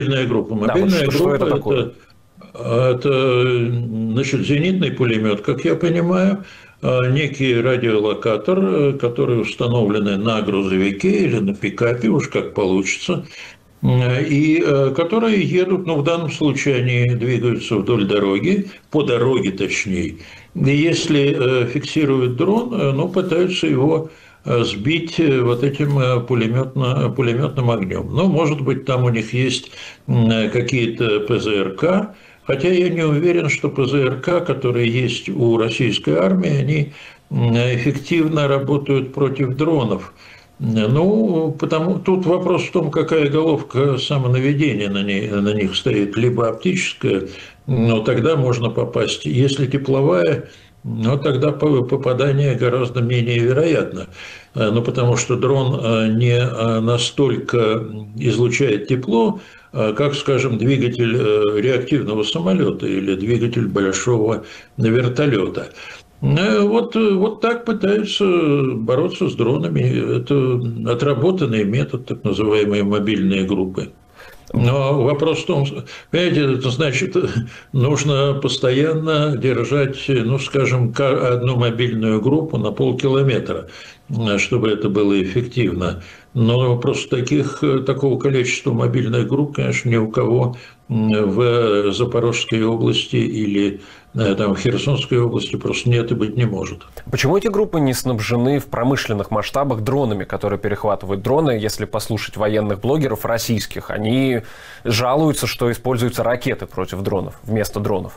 Мобильная группа. Да, вот Мобильная что группа это такое? это, значит, зенитный пулемет, как я понимаю, некий радиолокатор, который установлены на грузовике или на пикапе, уж как получится, и которые едут, ну, в данном случае они двигаются вдоль дороги, по дороге точнее. И если фиксируют дрон, ну, пытаются его сбить вот этим пулеметным огнем. Ну, может быть, там у них есть какие-то ПЗРК, хотя я не уверен, что ПЗРК, которые есть у российской армии, они эффективно работают против дронов. Ну, потому тут вопрос в том, какая головка самонаведения на них стоит, либо оптическая, но тогда можно попасть. Если тепловая, но тогда попадание гораздо менее вероятно. Ну, потому что дрон не настолько излучает тепло, как, скажем, двигатель реактивного самолета или двигатель большого вертолета. Вот так пытаются бороться с дронами. Это отработанный метод, так называемые мобильные группы. Но вопрос в том, понимаете, это значит, нужно постоянно держать, ну, скажем, одну мобильную группу на полкилометра, чтобы это было эффективно. Но просто такого количества мобильных групп, конечно, ни у кого в Запорожской области или там, в Херсонской области просто нет и быть не может. Почему эти группы не снабжены в промышленных масштабах дронами, которые перехватывают дроны? Если послушать военных блогеров российских, они жалуются, что используются ракеты против дронов, вместо дронов.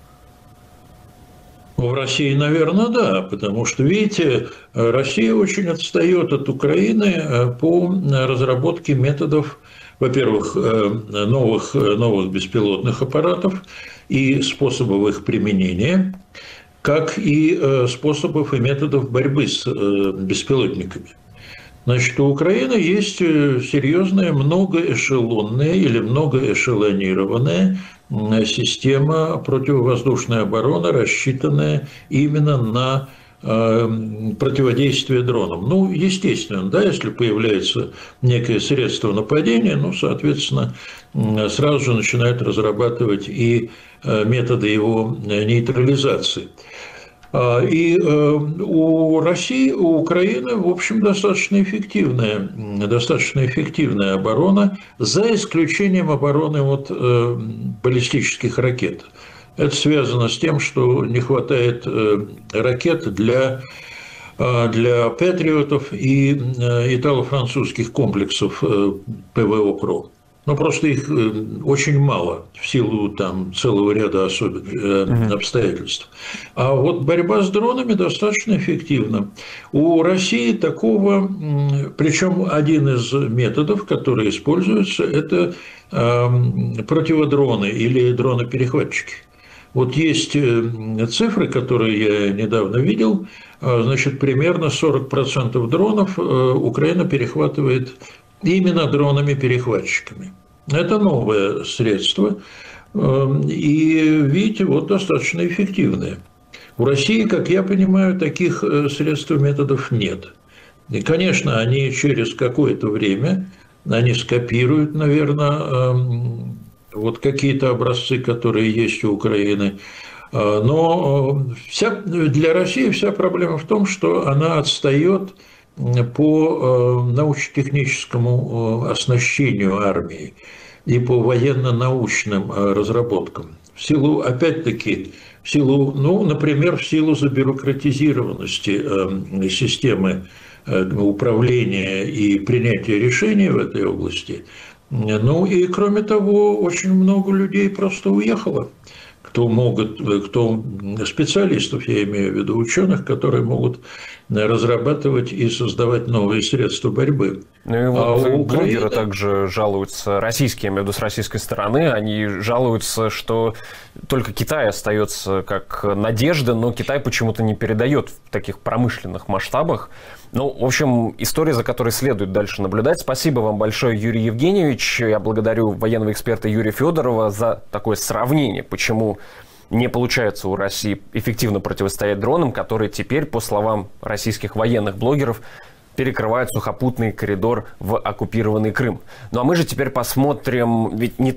В России, наверное, да, потому что, видите, Россия очень отстает от Украины по разработке методов, во-первых, новых беспилотных аппаратов и способов их применения, как и способов и методов борьбы с беспилотниками. Значит, у Украины есть серьезная многоэшелонная или многоэшелонированная система противовоздушной обороны, рассчитанная именно на противодействие дронам. Ну, естественно, да, если появляется некое средство нападения, ну, соответственно, сразу же начинают разрабатывать и методы его нейтрализации. И у России, у Украины, в общем, достаточно эффективная оборона, за исключением обороны от баллистических ракет. Это связано с тем, что не хватает ракет для патриотов и итало-французских комплексов ПВО ПРО. Но просто их очень мало в силу там целого ряда особенных обстоятельств. А вот борьба с дронами достаточно эффективна. У России такого, причем один из методов, которые используются, это противодроны или дроны-перехватчики. Вот есть цифры, которые я недавно видел, значит, примерно 40% дронов Украина перехватывает именно дронами-перехватчиками. Это новое средство, и, видите, вот достаточно эффективное. У России, как я понимаю, таких средств и методов нет. И, конечно, они через какое-то время, они скопируют, наверное, вот какие-то образцы, которые есть у Украины. Но для России вся проблема в том, что она отстает по научно-техническому оснащению армии и по военно-научным разработкам. В силу, опять-таки, ну, например, в силу забюрократизированности системы управления и принятия решений в этой области. Ну и, кроме того, очень много людей просто уехало. Кто специалистов, я имею в виду ученых, которые могут разрабатывать и создавать новые средства борьбы. Ну и вот блогеры также жалуются, российские, я имею в виду с российской стороны, они жалуются, что только Китай остается как надежда, но Китай почему-то не передает в таких промышленных масштабах. Ну, в общем, история, за которой следует дальше наблюдать. Спасибо вам большое, Юрий Евгеньевич. Я благодарю военного эксперта Юрия Федорова за такое сравнение, почему не получается у России эффективно противостоять дронам, которые теперь, по словам российских военных блогеров, перекрывают сухопутный коридор в оккупированный Крым. Ну а мы же теперь посмотрим, ведь не